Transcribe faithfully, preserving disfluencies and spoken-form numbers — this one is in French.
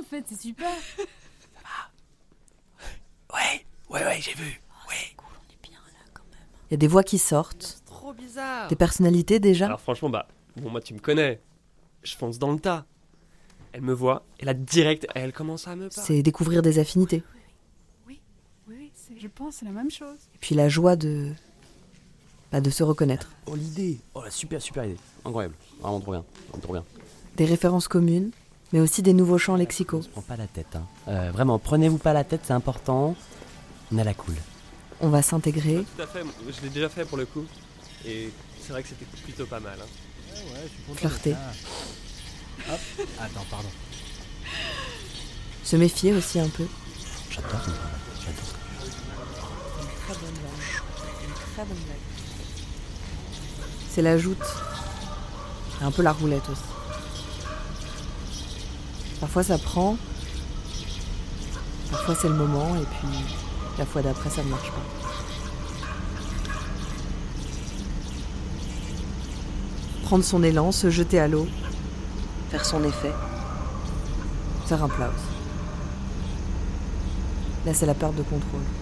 fait, c'est super. Ouais, ouais, ouais, j'ai vu. Oh, c'est cool, on est bien là quand même. Il y a des voix qui sortent, C'est trop bizarre. des personnalités déjà. Alors franchement, bah, bon, moi tu me connais. Je fonce dans le tas. Elle me voit, et là direct, elle commence à me parler. C'est découvrir des affinités. Oui, oui, oui, c'est, je pense, c'est la même chose. Et puis la joie de... Bah, de se reconnaître. Oh l'idée. Oh la super super idée. Incroyable. Vraiment trop bien. Vraiment trop bien. Des références communes, mais aussi des nouveaux champs lexicaux. On se prend pas la tête. Hein. Euh, vraiment, prenez-vous pas la tête, c'est important. On a la cool. On va s'intégrer. Ouais, tout à fait, je l'ai déjà fait pour le coup. Et c'est vrai que c'était plutôt pas mal. Hein. Ouais, ouais, je suis content. Flirter. Hop, attends, pardon. Se méfier aussi un peu. J'adore ton travail. J'adore. Une très bonne blague. Une très bonne blague. C'est la joute. Et un peu la roulette aussi. Parfois ça prend. Parfois c'est le moment et puis la fois d'après ça ne marche pas. Prendre son élan, se jeter à l'eau, faire son effet, faire un plat aussi. Là c'est la perte de contrôle.